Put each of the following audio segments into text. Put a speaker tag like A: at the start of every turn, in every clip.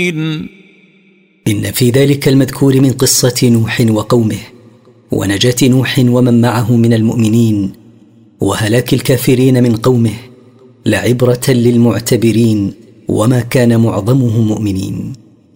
A: إن في ذلك المذكور من قصة نوح وقومه ونجاة نوح ومن معه من المؤمنين وهلاك الكافرين من قومه لعبرة للمعتبرين وما كان معظمهم مؤمنين.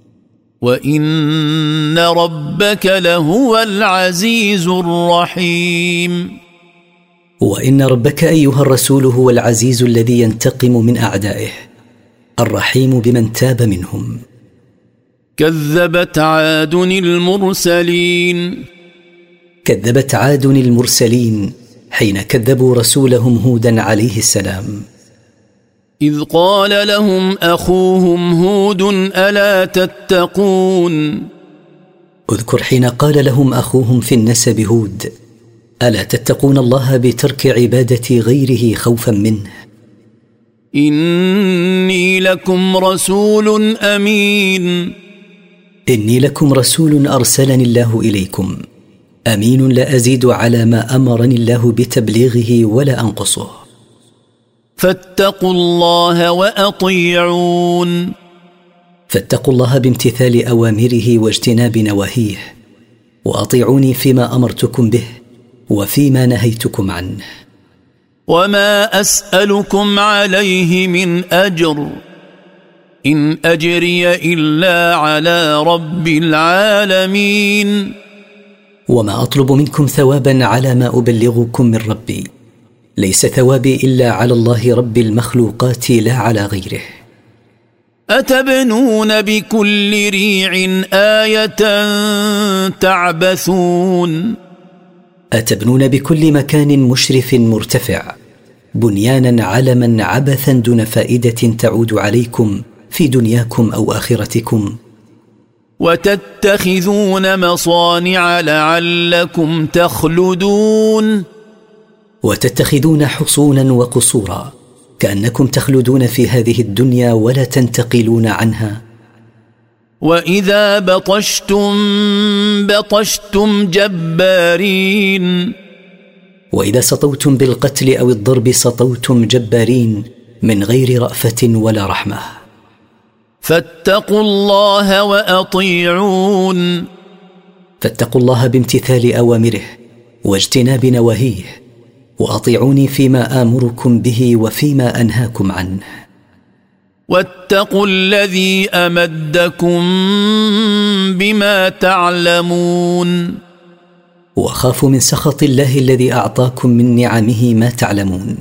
B: وإن ربك لهو العزيز الرحيم.
A: وإن ربك أيها الرسول هو العزيز الذي ينتقم من أعدائه الرحيم بمن تاب منهم.
B: كذبت عاد المرسلين.
A: كذبت عاد المرسلين حين كذبوا رسولهم هودا عليه السلام.
B: إذ قال لهم أخوهم هود ألا تتقون.
A: اذكر حين قال لهم أخوهم في النسب هود ألا تتقون الله بترك عبادة غيره خوفا منه.
B: إني لكم رسول أمين.
A: إني لكم رسول أرسلني الله إليكم أمين لا أزيد على ما أمرني الله بتبليغه ولا أنقصه.
B: فاتقوا الله وأطيعون.
A: فاتقوا الله بامتثال أوامره واجتناب نواهيه وأطيعوني فيما أمرتكم به وفيما نهيتكم عنه.
B: وما أسألكم عليه من أجر إن أجري إلا على رب العالمين.
A: وما أطلب منكم ثوابا على ما أبلغكم من ربي ليس ثوابي إلا على الله رب المخلوقات لا على غيره.
B: أتبنون بكل ريع آية تعبثون.
A: أتبنون بكل مكان مشرف مرتفع بنيانا علما عبثا دون فائدة تعود عليكم في دنياكم أو آخرتكم.
B: وتتخذون مصانع لعلكم تخلدون.
A: وتتخذون حصونا وقصورا كأنكم تخلدون في هذه الدنيا ولا تنتقلون عنها.
B: وإذا بطشتم جبارين.
A: وإذا سطوتم بالقتل أو الضرب سطوتم جبارين من غير رأفة ولا رحمة.
B: فاتقوا الله وأطيعون.
A: فاتقوا الله بامتثال أوامره واجتناب نواهيه وأطيعوني فيما آمركم به وفيما أنهاكم عنه.
B: واتقوا الذي أمدكم بما تعلمون.
A: وخافوا من سخط الله الذي أعطاكم من نعمه ما تعلمون.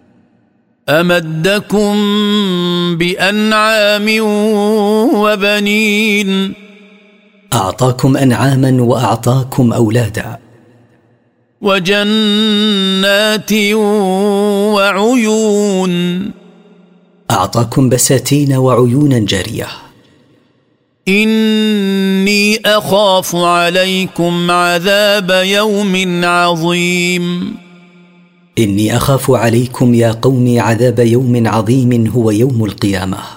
B: أمدكم بأنعام وبنين.
A: أعطاكم أنعاما وأعطاكم أولادا.
B: وجنات وعيون.
A: أعطاكم بساتين وعيونا جارية.
B: إني أخاف عليكم عذاب يوم عظيم.
A: إني أخاف عليكم يا قوم عذاب يوم عظيم هو يوم القيامة.